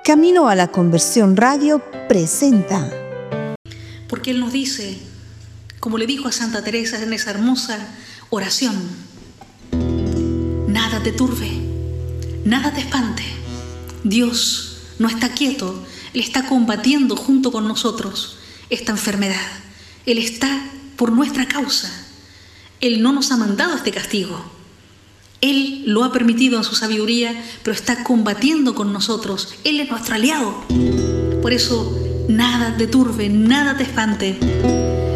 Camino a la Conversión Radio presenta. Porque Él nos dice, como le dijo a Santa Teresa en esa hermosa oración: nada te turbe, nada te espante. Dios no está quieto, Él está combatiendo junto con nosotros esta enfermedad. Él está por nuestra causa. Él no nos ha mandado este castigo. Él lo ha permitido en su sabiduría, pero está combatiendo con nosotros. Él es nuestro aliado. Por eso, nada te turbe, nada te espante.